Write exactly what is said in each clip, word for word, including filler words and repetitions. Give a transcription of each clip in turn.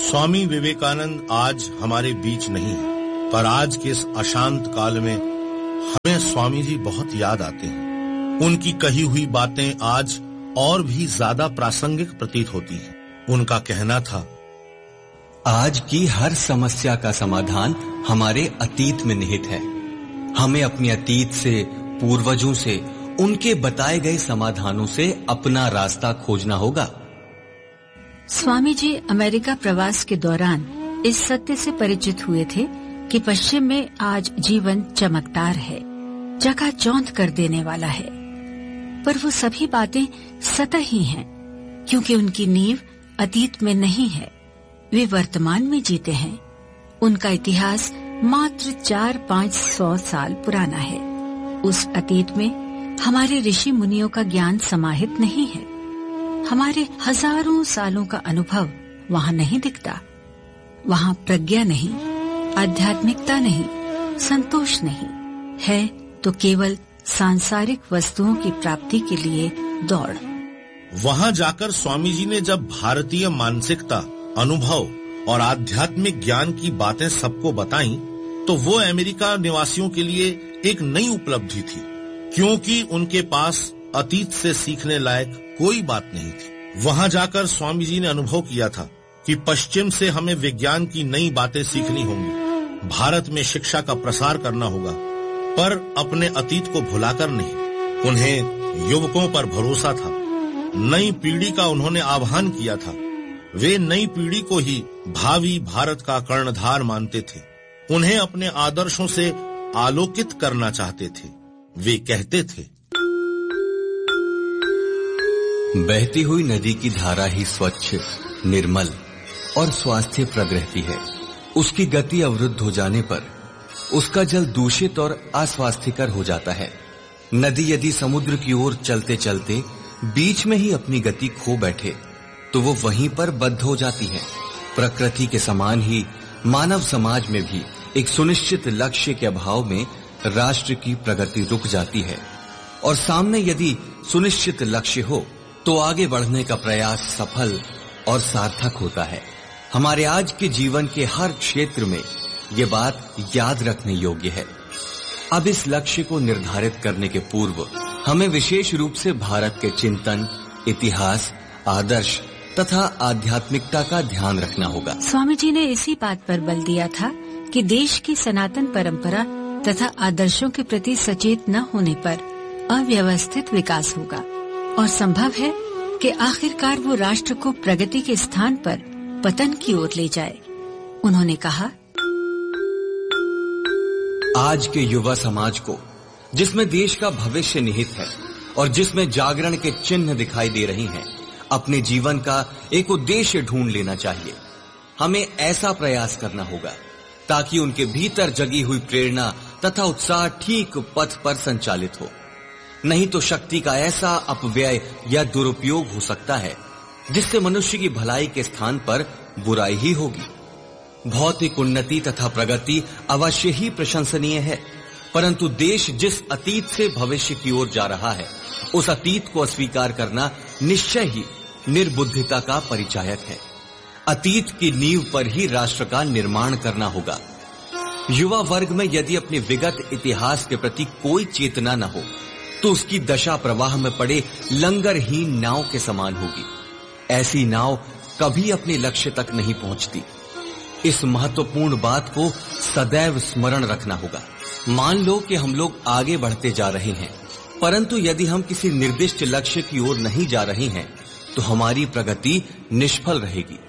स्वामी विवेकानंद आज हमारे बीच नहीं है, पर आज के इस अशांत काल में हमें स्वामी जी बहुत याद आते हैं। उनकी कही हुई बातें आज और भी ज्यादा प्रासंगिक प्रतीत होती हैं। उनका कहना था, आज की हर समस्या का समाधान हमारे अतीत में निहित है। हमें अपने अतीत से, पूर्वजों से, उनके बताए गए समाधानों से अपना रास्ता खोजना होगा। स्वामी जी अमेरिका प्रवास के दौरान इस सत्य से परिचित हुए थे कि पश्चिम में आज जीवन चमकदार है, चकाचौंध कर देने वाला है, पर वो सभी बातें सतही हैं, क्योंकि उनकी नींव अतीत में नहीं है। वे वर्तमान में जीते हैं। उनका इतिहास मात्र चार पाँच सौ साल पुराना है। उस अतीत में हमारे ऋषि मुनियों का ज्ञान समाहित नहीं है। हमारे हजारों सालों का अनुभव वहाँ नहीं दिखता। वहाँ प्रज्ञा नहीं, आध्यात्मिकता नहीं, संतोष नहीं है, तो केवल सांसारिक वस्तुओं की प्राप्ति के लिए दौड़। वहाँ जाकर स्वामी जी ने जब भारतीय मानसिकता, अनुभव और आध्यात्मिक ज्ञान की बातें सबको बताईं, तो वो अमेरिका निवासियों के लिए एक नई उपलब्धि थी, क्योंकि उनके पास अतीत से सीखने लायक कोई बात नहीं थी। वहां जाकर स्वामी जी ने अनुभव किया था कि पश्चिम से हमें विज्ञान की नई बातें सीखनी होंगी, भारत में शिक्षा का प्रसार करना होगा, पर अपने अतीत को भुलाकर नहीं। उन्हें युवकों पर भरोसा था। नई पीढ़ी का उन्होंने आह्वान किया था। वे नई पीढ़ी को ही भावी भारत का कर्णधार मानते थे। उन्हें अपने आदर्शों से आलोकित करना चाहते थे। वे कहते थे, बहती हुई नदी की धारा ही स्वच्छ, निर्मल और स्वास्थ्यप्रद रहती है। उसकी गति अवरुद्ध हो जाने पर उसका जल दूषित और अस्वास्थ्यकर हो जाता है। नदी यदि समुद्र की ओर चलते चलते बीच में ही अपनी गति खो बैठे तो वो वहीं पर बद्ध हो जाती है। प्रकृति के समान ही मानव समाज में भी एक सुनिश्चित लक्ष्य के अभाव में राष्ट्र की प्रगति रुक जाती है, और सामने यदि सुनिश्चित लक्ष्य हो तो आगे बढ़ने का प्रयास सफल और सार्थक होता है। हमारे आज के जीवन के हर क्षेत्र में ये बात याद रखने योग्य है। अब इस लक्ष्य को निर्धारित करने के पूर्व हमें विशेष रूप से भारत के चिंतन, इतिहास, आदर्श तथा आध्यात्मिकता का ध्यान रखना होगा। स्वामी जी ने इसी बात पर बल दिया था कि देश की सनातन परंपरा तथा आदर्शों के प्रति सचेत न होने पर अव्यवस्थित विकास होगा, और संभव है कि आखिरकार वो राष्ट्र को प्रगति के स्थान पर पतन की ओर ले जाए। उन्होंने कहा, आज के युवा समाज को, जिसमें देश का भविष्य निहित है और जिसमें जागरण के चिन्ह दिखाई दे रही हैं, अपने जीवन का एक उद्देश्य ढूंढ लेना चाहिए। हमें ऐसा प्रयास करना होगा ताकि उनके भीतर जगी हुई प्रेरणा तथा उत्साह ठीक पथ पर संचालित हो। नहीं तो शक्ति का ऐसा अपव्यय या दुरुपयोग हो सकता है जिससे मनुष्य की भलाई के स्थान पर बुराई ही होगी। भौतिक उन्नति तथा प्रगति अवश्य ही प्रशंसनीय है, परंतु देश जिस अतीत से भविष्य की ओर जा रहा है, उस अतीत को अस्वीकार करना निश्चय ही निर्बुद्धिता का परिचायक है। अतीत की नींव पर ही राष्ट्र का निर्माण करना होगा। युवा वर्ग में यदि अपने विगत इतिहास के प्रति कोई चेतना न हो तो उसकी दशा प्रवाह में पड़े लंगरहीन नाव के समान होगी। ऐसी नाव कभी अपने लक्ष्य तक नहीं पहुंचती। इस महत्वपूर्ण बात को सदैव स्मरण रखना होगा। मान लो कि हम लोग आगे बढ़ते जा रहे हैं, परंतु यदि हम किसी निर्दिष्ट लक्ष्य की ओर नहीं जा रहे हैं तो हमारी प्रगति निष्फल रहेगी।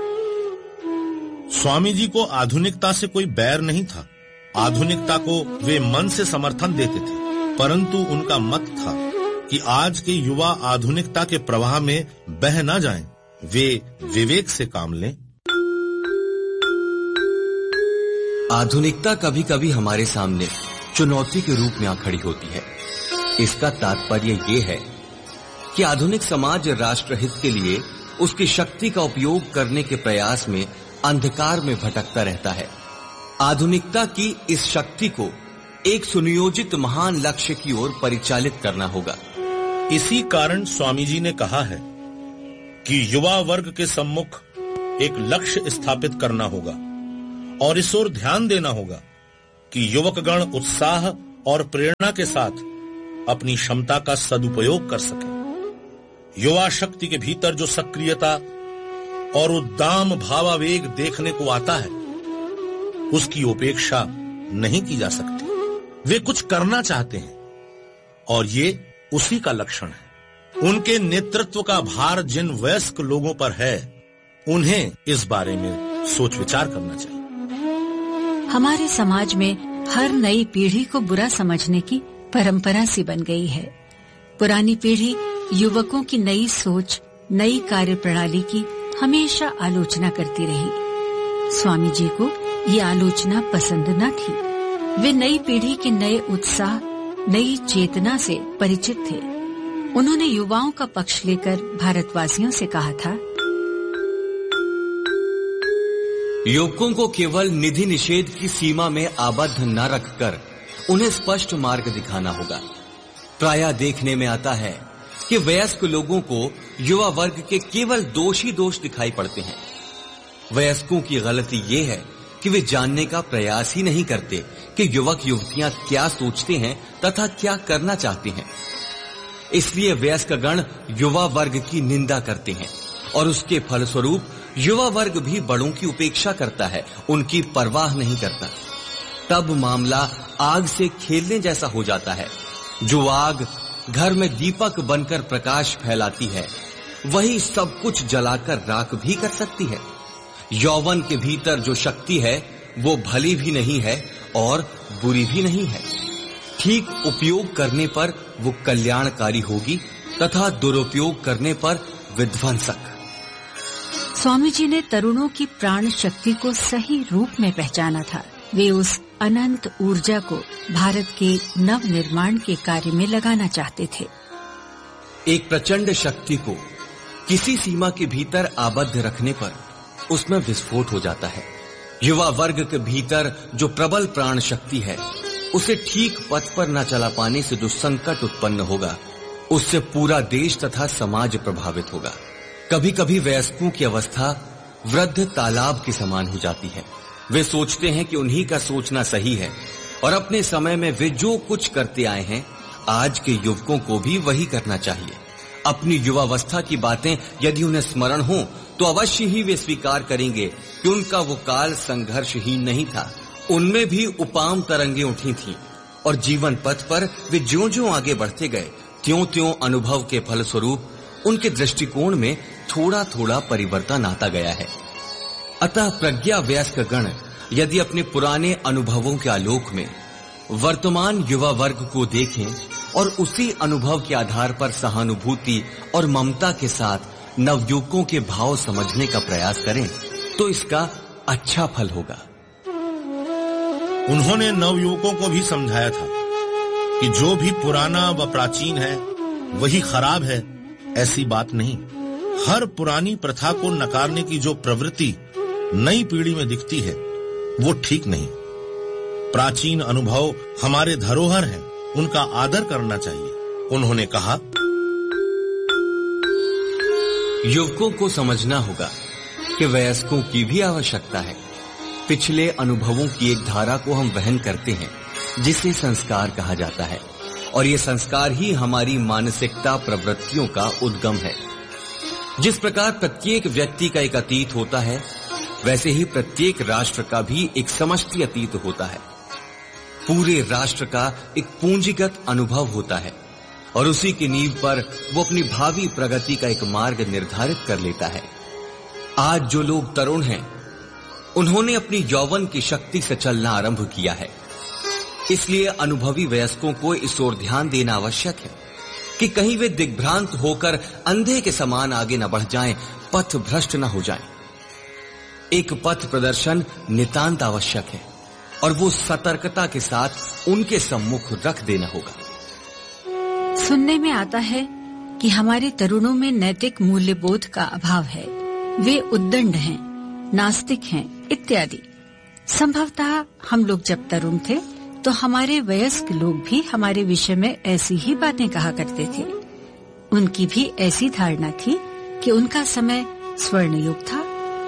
स्वामी जी को आधुनिकता से कोई बैर नहीं था। आधुनिकता को वे मन से समर्थन देते थे, परंतु उनका मत था कि आज के युवा आधुनिकता के प्रवाह में बह न जाएं, वे विवेक से काम लें। आधुनिकता कभी कभी हमारे सामने चुनौती के रूप में आ खड़ी होती है। इसका तात्पर्य ये है कि आधुनिक समाज राष्ट्रहित के लिए उसकी शक्ति का उपयोग करने के प्रयास में अंधकार में भटकता रहता है। आधुनिकता की इस शक्ति को एक सुनियोजित महान लक्ष्य की ओर परिचालित करना होगा। इसी कारण स्वामी जी ने कहा है कि युवा वर्ग के सम्मुख एक लक्ष्य स्थापित करना होगा और इस ओर ध्यान देना होगा कि युवकगण उत्साह और प्रेरणा के साथ अपनी क्षमता का सदुपयोग कर सके। युवा शक्ति के भीतर जो सक्रियता और उद्दाम भावावेग देखने को आता है, उसकी उपेक्षा नहीं की जा सकती। वे कुछ करना चाहते हैं और ये उसी का लक्षण है। उनके नेतृत्व का भार जिन वयस्क लोगों पर है, उन्हें इस बारे में सोच विचार करना चाहिए। हमारे समाज में हर नई पीढ़ी को बुरा समझने की परंपरा सी बन गई है। पुरानी पीढ़ी युवकों की नई सोच, नई कार्यप्रणाली की हमेशा आलोचना करती रही। स्वामी जी को ये आलोचना पसंद न थी। वे नई पीढ़ी के नए उत्साह, नई चेतना से परिचित थे। उन्होंने युवाओं का पक्ष लेकर भारतवासियों से कहा था, युवकों को केवल निधि निषेध की सीमा में आबद्ध न रखकर उन्हें स्पष्ट मार्ग दिखाना होगा। प्रायः देखने में आता है कि वयस्क लोगों को युवा वर्ग के केवल दोष ही दोष दिखाई पड़ते हैं। वयस्कों की गलती ये है कि वे जानने का प्रयास ही नहीं करते कि युवक युवतियां क्या सोचते हैं तथा क्या करना चाहते हैं। इसलिए वयस्क गण युवा वर्ग की निंदा करते हैं और उसके फलस्वरूप युवा वर्ग भी बड़ों की उपेक्षा करता है, उनकी परवाह नहीं करता। तब मामला आग से खेलने जैसा हो जाता है। जो आग घर में दीपक बनकर प्रकाश फैलाती है, वही सब कुछ जलाकर राख भी कर सकती है। यौवन के भीतर जो शक्ति है, वो भली भी नहीं है और बुरी भी नहीं है। ठीक उपयोग करने पर वो कल्याणकारी होगी तथा दुरुपयोग करने पर विध्वंसक। स्वामी जी ने तरुणों की प्राण शक्ति को सही रूप में पहचाना था। वे उस अनंत ऊर्जा को भारत के नव निर्माण के कार्य में लगाना चाहते थे। एक प्रचंड शक्ति को किसी सीमा के भीतर आबद्ध रखने पर उसमें विस्फोट हो जाता है। युवा वर्ग के भीतर जो प्रबल प्राण शक्ति है, उसे ठीक पथ पर न चला पाने से जो संकट उत्पन्न होगा, उससे पूरा देश तथा समाज प्रभावित होगा। कभी कभी वयस्कों की अवस्था वृद्ध तालाब के समान हो जाती है। वे सोचते हैं कि उन्हीं का सोचना सही है और अपने समय में वे जो कुछ करते आए हैं, आज के युवकों को भी वही करना चाहिए। अपनी युवावस्था की बातें यदि उन्हें स्मरण हो तो अवश्य ही वे स्वीकार करेंगे कि उनका वो काल संघर्षहीन नहीं था। उनमें भी उपाम तरंगें उठी थीं और जीवन पथ पर वे ज्यों-ज्यों आगे बढ़ते गए, त्यों-त्यों अनुभव के फलस्वरूप उनके दृष्टिकोण में थोड़ा-थोड़ा परिवर्तन आता गया है। अतः प्रज्ञा वयस्क गण यदि अपने पुराने अनुभवों के आलोक में वर्तमान युवा वर्ग को देखें और उसी अनुभव के आधार पर सहानुभूति और ममता के साथ नवयुवकों के भाव समझने का प्रयास करें, तो इसका अच्छा फल होगा। उन्होंने नवयुवकों को भी समझाया था कि जो भी पुराना व प्राचीन है वही खराब है, ऐसी बात नहीं। हर पुरानी प्रथा को नकारने की जो प्रवृत्ति नई पीढ़ी में दिखती है, वो ठीक नहीं। प्राचीन अनुभव हमारे धरोहर हैं, उनका आदर करना चाहिए। उन्होंने कहा, युवकों को समझना होगा कि वयस्कों की भी आवश्यकता है। पिछले अनुभवों की एक धारा को हम वहन करते हैं, जिसे संस्कार कहा जाता है, और ये संस्कार ही हमारी मानसिकता प्रवृत्तियों का उद्गम है। जिस प्रकार प्रत्येक व्यक्ति का एक अतीत होता है, वैसे ही प्रत्येक राष्ट्र का भी एक समष्टि अतीत होता है। पूरे राष्ट्र का एक पूंजीगत अनुभव होता है और उसी की नींव पर वो अपनी भावी प्रगति का एक मार्ग निर्धारित कर लेता है। आज जो लोग तरुण हैं, उन्होंने अपनी यौवन की शक्ति से चलना आरंभ किया है। इसलिए अनुभवी वयस्कों को इस ओर ध्यान देना आवश्यक है कि कहीं वे दिग्भ्रांत होकर अंधे के समान आगे न बढ़ जाएं, पथ भ्रष्ट न हो जाएं। एक पथ प्रदर्शन नितांत आवश्यक है और वो सतर्कता के साथ उनके सम्मुख रख देना होगा। सुनने में आता है कि हमारे तरुणों में नैतिक मूल्यबोध का अभाव है। वे उद्दंड हैं, नास्तिक हैं इत्यादि। संभवतः हम लोग जब तरुण थे तो हमारे वयस्क लोग भी हमारे विषय में ऐसी ही बातें कहा करते थे। उनकी भी ऐसी धारणा थी कि उनका समय स्वर्ण युग था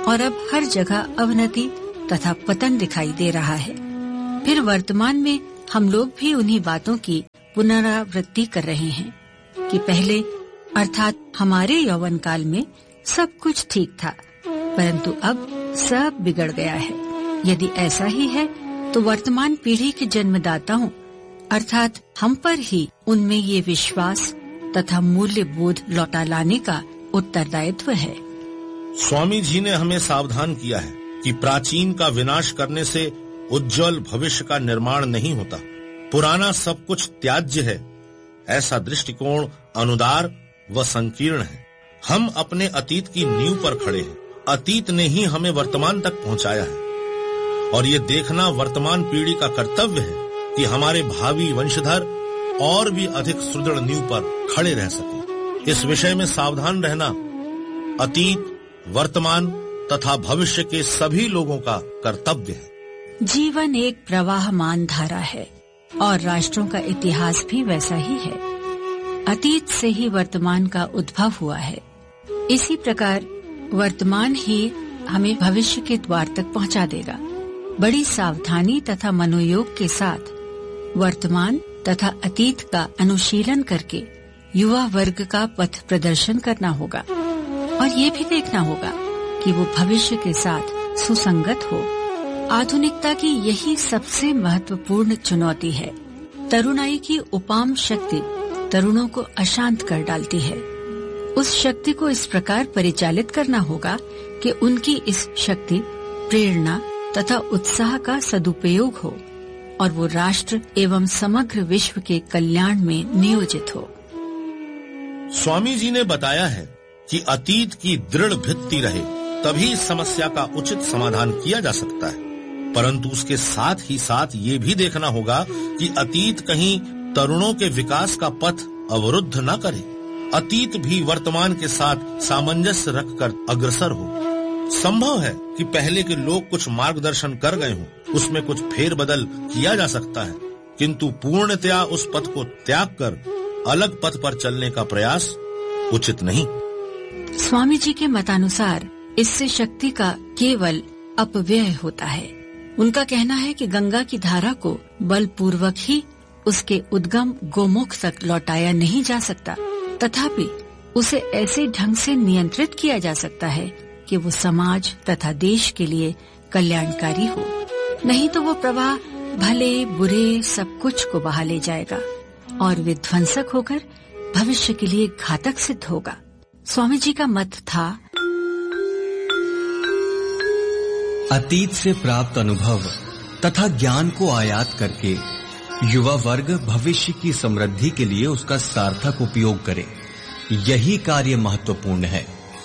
और अब हर जगह अवनति तथा पतन दिखाई दे रहा है। फिर वर्तमान में हम लोग भी उन्हीं बातों की पुनरावृत्ति कर रहे हैं कि पहले अर्थात हमारे यौवन काल में सब कुछ ठीक था, परंतु अब सब बिगड़ गया है। यदि ऐसा ही है तो वर्तमान पीढ़ी के जन्मदाताओं अर्थात हम पर ही उनमें ये विश्वास तथा मूल्य बोध लौटा लाने का उत्तरदायित्व है। स्वामी जी ने हमें सावधान किया है कि प्राचीन का विनाश करने से उज्जवल भविष्य का निर्माण नहीं होता। पुराना सब कुछ त्याज्य है। ऐसा दृष्टिकोण अनुदार व संकीर्ण है। हम अपने अतीत की नींव पर खड़े हैं। अतीत ने ही हमें वर्तमान तक पहुंचाया है और ये देखना वर्तमान पीढ़ी का कर्तव्य है कि हमारे भावी वंशधर और भी अधिक सुदृढ़ नींव पर खड़े रह सके। इस विषय में सावधान रहना अतीत, वर्तमान तथा भविष्य के सभी लोगों का कर्तव्य है। जीवन एक प्रवाहमान धारा है और राष्ट्रों का इतिहास भी वैसा ही है। अतीत से ही वर्तमान का उद्भव हुआ है। इसी प्रकार वर्तमान ही हमें भविष्य के द्वार तक पहुंचा देगा। बड़ी सावधानी तथा मनोयोग के साथ वर्तमान तथा अतीत का अनुशीलन करके युवा वर्ग का पथ प्रदर्शन करना होगा और ये भी देखना होगा कि वो भविष्य के साथ सुसंगत हो। आधुनिकता की यही सबसे महत्वपूर्ण चुनौती है। तरुणाई की उपाम शक्ति तरुणों को अशांत कर डालती है। उस शक्ति को इस प्रकार परिचालित करना होगा कि उनकी इस शक्ति, प्रेरणा तथा उत्साह का सदुपयोग हो और वो राष्ट्र एवं समग्र विश्व के कल्याण में नियोजित हो। स्वामी जी ने बताया है कि अतीत की दृढ़ भित्ति रहे तभी इस समस्या का उचित समाधान किया जा सकता है, परंतु उसके साथ ही साथ ये भी देखना होगा कि अतीत कहीं तरुणों के विकास का पथ अवरुद्ध न करे। अतीत भी वर्तमान के साथ सामंजस्य रखकर अग्रसर हो। संभव है कि पहले के लोग कुछ मार्गदर्शन कर गए हों, उसमें कुछ फेरबदल किया जा सकता है, किंतु पूर्णतया उस पथ को त्याग कर अलग पथ पर चलने का प्रयास उचित नहीं। स्वामी जी के मतानुसार इससे शक्ति का केवल अपव्यय होता है। उनका कहना है कि गंगा की धारा को बलपूर्वक ही उसके उद्गम गोमुख तक लौटाया नहीं जा सकता, तथापि उसे ऐसे ढंग से नियंत्रित किया जा सकता है कि वो समाज तथा देश के लिए कल्याणकारी हो। नहीं तो वो प्रवाह भले बुरे सब कुछ को बहा ले जाएगा और विध्वंसक होकर भविष्य के लिए घातक सिद्ध होगा। स्वामी जी का मत था, अतीत से प्राप्त अनुभव तथा ज्ञान को आयात करके युवा वर्ग भविष्य की समृद्धि के लिए उसका सार्थक उपयोग करे। यही कार्य महत्वपूर्ण है।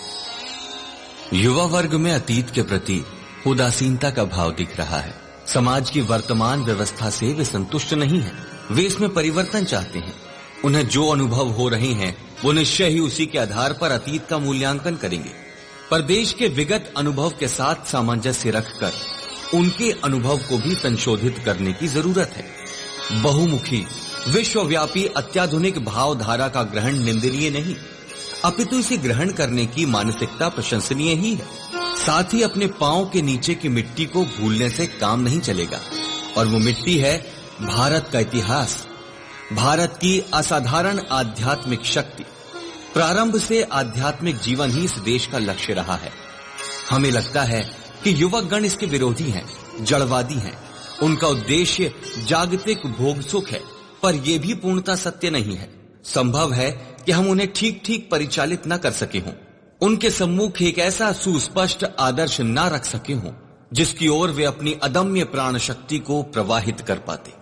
युवा वर्ग में अतीत के प्रति उदासीनता का भाव दिख रहा है। समाज की वर्तमान व्यवस्था से वे संतुष्ट नहीं हैं। वे इसमें परिवर्तन चाहते हैं। उन्हें जो अनुभव हो रहे हैं वो निश्चय ही उसी के आधार पर अतीत का मूल्यांकन करेंगे, पर देश के विगत अनुभव के साथ सामंजस्य रखकर उनके अनुभव को भी संशोधित करने की जरूरत है। बहुमुखी विश्वव्यापी अत्याधुनिक भावधारा का ग्रहण निंदनीय नहीं, अपितु इसे ग्रहण करने की मानसिकता प्रशंसनीय ही है। साथ ही अपने पांव के नीचे की मिट्टी को भूलने से काम नहीं चलेगा, और वो मिट्टी है भारत का इतिहास, भारत की असाधारण आध्यात्मिक शक्ति। प्रारंभ से आध्यात्मिक जीवन ही इस देश का लक्ष्य रहा है। हमें लगता है कि युवक गण इसके विरोधी हैं, जड़वादी हैं। उनका उद्देश्य जागतिक भोग सुख है, पर यह भी पूर्णतः सत्य नहीं है। संभव है कि हम उन्हें ठीक ठीक परिचालित न कर सके हों, उनके सम्मुख एक ऐसा सुस्पष्ट आदर्श न रख सके हों जिसकी ओर वे अपनी अदम्य प्राण शक्ति को प्रवाहित कर पाते।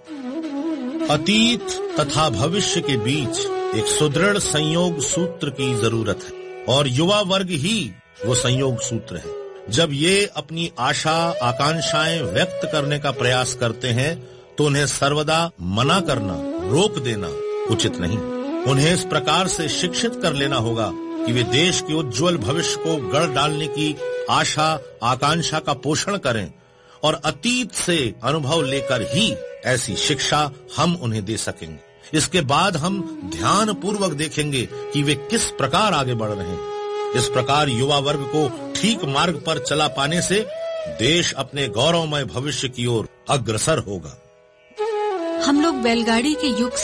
अतीत तथा भविष्य के बीच एक सुदृढ़ संयोग सूत्र की जरूरत है, और युवा वर्ग ही वो संयोग सूत्र है। जब ये अपनी आशा आकांक्षाएं व्यक्त करने का प्रयास करते हैं तो उन्हें सर्वदा मना करना, रोक देना उचित नहीं। उन्हें इस प्रकार से शिक्षित कर लेना होगा कि वे देश के उज्जवल भविष्य को गढ़ डालने की आशा आकांक्षा का पोषण करें, और अतीत से अनुभव लेकर ही ऐसी शिक्षा हम उन्हें दे सकेंगे। इसके बाद हम ध्यान पूर्वक देखेंगे कि वे किस प्रकार आगे बढ़ रहे हैं। इस प्रकार युवा वर्ग को ठीक मार्ग पर चला पाने से देश अपने गौरवमय भविष्य की ओर अग्रसर होगा। हम लोग बैलगाड़ी के युग